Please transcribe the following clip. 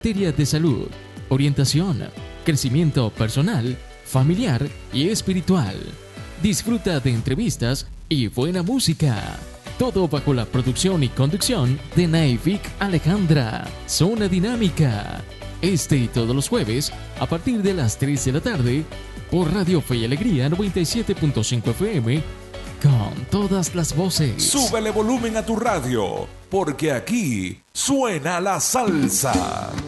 materia de salud, orientación, crecimiento personal, familiar y espiritual. Disfruta de entrevistas y buena música. Todo bajo la producción y conducción de Naifik Alejandra. Zona Dinámica. Este y todos los jueves a partir de las 3 de la tarde por Radio Fe y Alegría 97.5 FM con todas las voces. Súbele volumen a tu radio porque aquí suena la salsa.